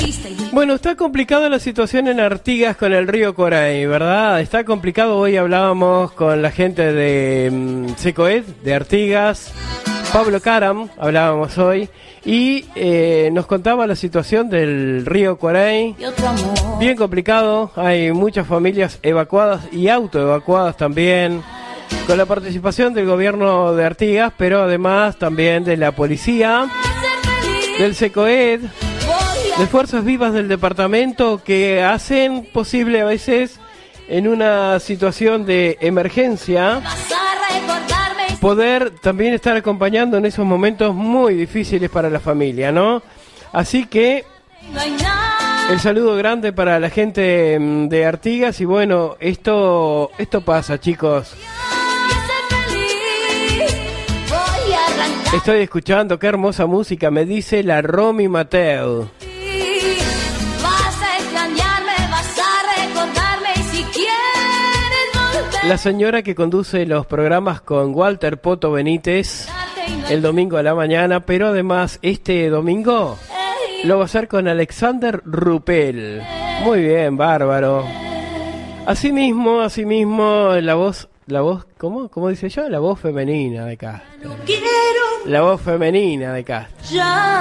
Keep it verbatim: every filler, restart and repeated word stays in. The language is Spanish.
Bueno, está complicada la situación en Artigas con el río Coray, ¿verdad? Está complicado. Hoy hablábamos con la gente de um, Secoed, de Artigas, Pablo Caram, hablábamos hoy, y eh, nos contaba la situación del río Coray. Bien complicado, hay muchas familias evacuadas y autoevacuadas también, con la participación del gobierno de Artigas, pero además también de la policía, del Secoed, de fuerzas vivas del departamento, que hacen posible a veces en una situación de emergencia poder también estar acompañando en esos momentos muy difíciles para la familia, ¿no? Así que el saludo grande para la gente de Artigas. Y bueno, esto esto pasa, chicos. Estoy escuchando, qué hermosa música, me dice la Romy Mateo. La señora que conduce los programas con Walter Poto Benítez el domingo a la mañana, pero además este domingo lo va a hacer con Alexander Rupel. Muy bien, bárbaro. Asimismo, asimismo, la voz, la voz, ¿cómo? ¿Cómo dice yo? La voz femenina de Castro. La voz femenina de Castro.